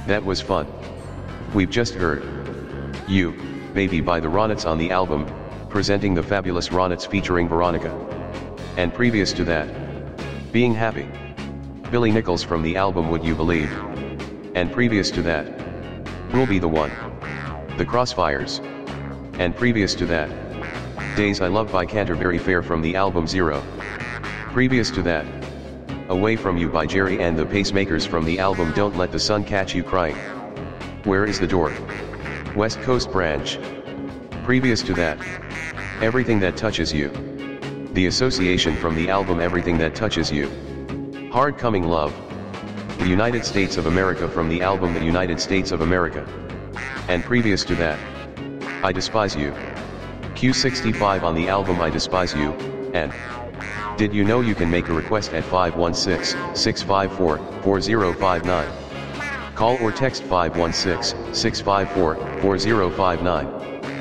That was fun. We've just heard You, Baby by the Ronettes on the album, presenting the fabulous Ronettes featuring Veronica. And previous to that, Being Happy, Billy Nichols from the album Would You Believe. And previous to that, Who'll Be the One, The Crossfires. And previous to that, Days I Love by Canterbury Fair from the album Zero. Previous to that, Away From You by Jerry and the Pacemakers from the album Don't Let the Sun Catch You Crying. Where is the Door? West Coast Branch. Previous to that, Everything That Touches You, The Association from the album Everything That Touches You. Hard Coming Love, The United States of America from the album The United States of America. And previous to that, I Despise You, Q65 on the album I Despise You. And did you know you can make a request at 516-654-4059? Call or text 516-654-4059.